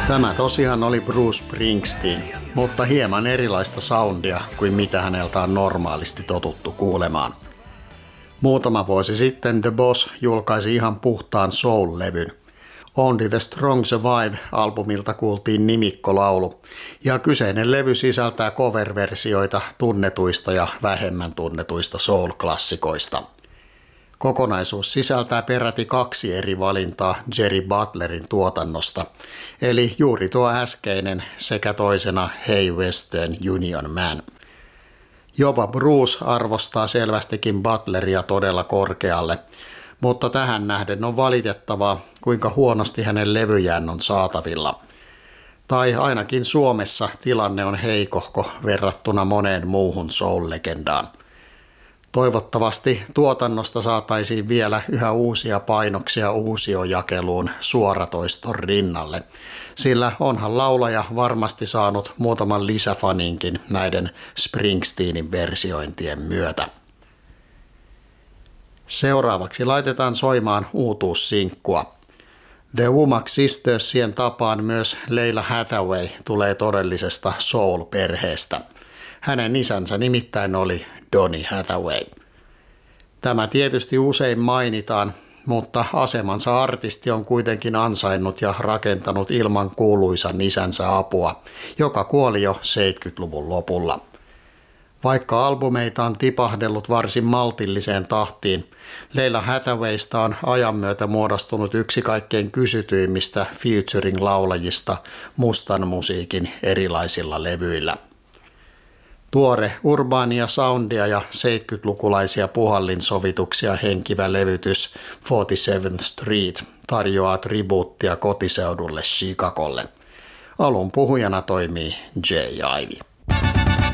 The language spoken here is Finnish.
Tämä tosiaan oli Bruce Springsteen, mutta hieman erilaista soundia kuin mitä häneltä on normaalisti totuttu kuulemaan. Muutama vuosi sitten The Boss julkaisi ihan puhtaan soul-levyn. Only the Strong Survive-albumilta kuultiin nimikkolaulu, ja kyseinen levy sisältää cover-versioita tunnetuista ja vähemmän tunnetuista soul-klassikoista. Kokonaisuus sisältää peräti 2 eri valintaa Jerry Butlerin tuotannosta, eli juuri tuo äskeinen sekä toisena Hey Western Union Man. Jopa Bruce arvostaa selvästikin Butleria todella korkealle, mutta tähän nähden on valitettavaa, kuinka huonosti hänen levyjään on saatavilla. Tai ainakin Suomessa tilanne on heikohko verrattuna moneen muuhun soul-legendaan. Toivottavasti tuotannosta saataisiin vielä yhä uusia painoksia uusiojakeluun suoratoiston rinnalle, sillä onhan laulaja varmasti saanut muutaman lisäfaninkin näiden Springsteenin versiointien myötä. Seuraavaksi laitetaan soimaan uutuussinkkua. The Womack Sistersien tapaan myös Lalah Hathaway tulee todellisesta soul-perheestä. Hänen isänsä nimittäin oli Donny Hathaway. Tämä tietysti usein mainitaan, mutta asemansa artisti on kuitenkin ansainnut ja rakentanut ilman kuuluisan isänsä apua, joka kuoli jo 70-luvun lopulla. Vaikka albumeita on tipahdellut varsin maltilliseen tahtiin, Lalah Hathawaysta on ajan myötä muodostunut yksi kaikkein kysytyimmistä featuring-laulajista mustan musiikin erilaisilla levyillä. Tuore urbaania soundia ja 70-lukulaisia puhallinsovituksia henkivä levytys 47th Street tarjoaa tribuuttia kotiseudulle Chicagolle. Alun puhujana toimii Jay Ivey.